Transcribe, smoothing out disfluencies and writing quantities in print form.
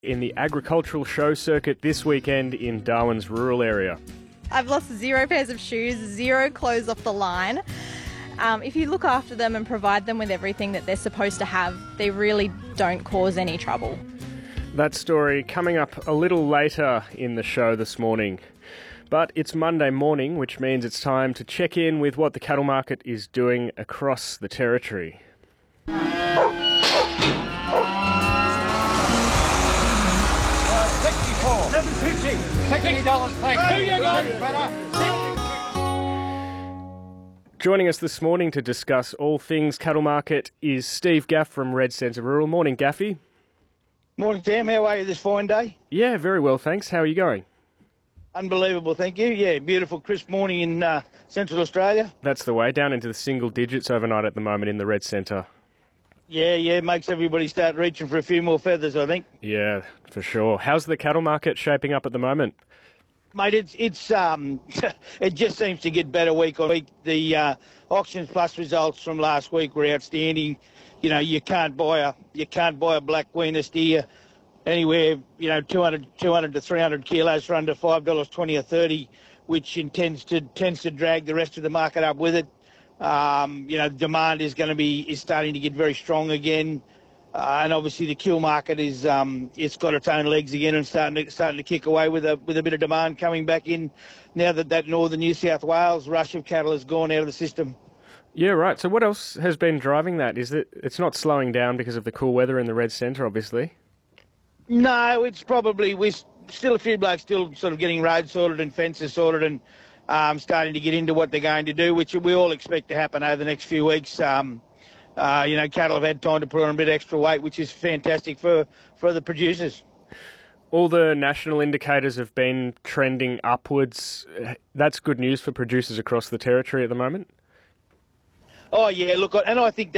In the agricultural show circuit this weekend in Darwin's rural area. I've lost 0 pairs of shoes, 0 clothes off the line. If you look after them and provide them with everything that they're supposed to have, they really don't cause any trouble. That story coming up a little later in the show this morning. But it's Monday morning, which means it's time to check in with what the cattle market is doing across the territory. Joining us this morning to discuss all things cattle market is Steve Gaff from Red Centre Rural. Morning, Gaffy. Morning, Sam. How are you this fine day? Yeah, very well, thanks. How are you going? Unbelievable, thank you. Yeah, beautiful, crisp morning in Central Australia. That's the way, down into the single digits overnight at the moment in the Red Centre. Yeah, makes everybody start reaching for a few more feathers, I think. Yeah, for sure. How's the cattle market shaping up at the moment? Mate, it's it just seems to get better week on week. The Auctions Plus results from last week were outstanding. You know, you can't buy a black weaner steer anywhere, 200 to 300 kilos for under $5.20 or 30, which tends to drag the rest of the market up with it. Demand is starting to get very strong again, and obviously the kill market is it's got its own legs again and starting to kick away with a bit of demand coming back in now that northern New South Wales rush of cattle has gone out of the system. Yeah, right. So what else has been driving that? Is it? It's not slowing down because of the cool weather in the Red Centre, obviously. No, it's probably we're still a few blokes still sort of getting roads sorted and fences sorted and starting to get into what they're going to do, which we all expect to happen over the next few weeks. Cattle have had time to put on a bit extra weight, which is fantastic for the producers. All the national indicators have been trending upwards. That's good news for producers across the territory at the moment. Oh, yeah, look, and I think